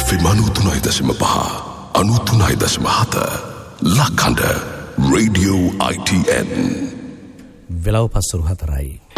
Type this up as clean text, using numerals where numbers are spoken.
FM 93.5 93.7 ලක්කඳ Radio ITN වෙලව පස්සරු 4යි